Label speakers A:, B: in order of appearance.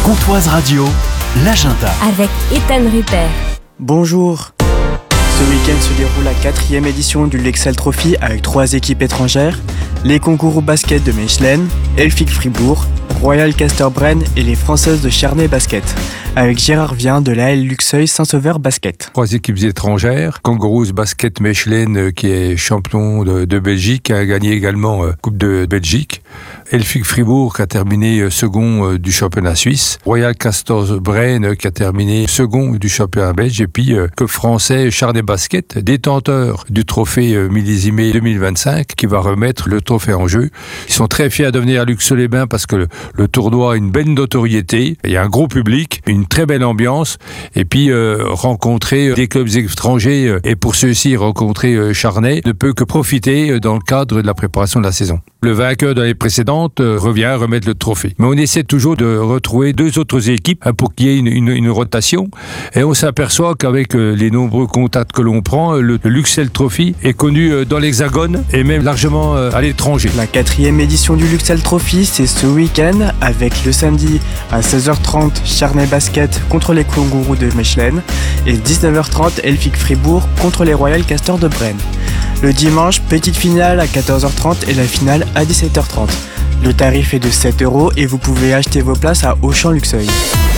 A: Comtoise Radio, l'agenda.
B: Avec Ethan Rupert.
C: Bonjour. Ce week-end se déroule la 4e édition du Lexel Trophy avec 3 équipes étrangères, les Kangourous Basket de Mechelen, Elfic Fribourg, Royal Casterbrenn et les Françaises de Charnay Basket, avec Gérard Vien de l'AL Luxeuil Saint-Sauveur Basket.
D: 3 équipes étrangères, Kangourous Basket Mechelen qui est champion de Belgique, a gagné également Coupe de Belgique. Elfic Fribourg qui a terminé second du championnat suisse, Royal Casterbrenn qui a terminé second du championnat belge, et puis Club français Charnay Basket, détenteur du trophée millésimé 2025, qui va remettre le trophée en jeu. Ils sont très fiers de venir à Luxeuil-les-Bains parce que le tournoi a une belle notoriété, il y a un gros public, une très belle ambiance, et puis rencontrer des clubs étrangers et pour ceux-ci rencontrer Charnay ne peut que profiter dans le cadre de la préparation de la saison. Le vainqueur de l'année précédente revient à remettre le trophée. Mais on essaie toujours de retrouver 2 autres équipes pour qu'il y ait une rotation. Et on s'aperçoit qu'avec les nombreux contacts que l'on prend, le Luxel Trophy est connu dans l'Hexagone et même largement à l'étranger.
C: La 4e édition du Luxel Trophy, c'est ce week-end avec le samedi à 16h30 Charnay Basket contre les Kangourous de Mechelen et 19h30 Elfic Fribourg contre les Royal Casterbrenn. Le dimanche, petite finale à 14h30 et la finale à 17h30. Le tarif est de 7 € et vous pouvez acheter vos places à Auchan Luxeuil.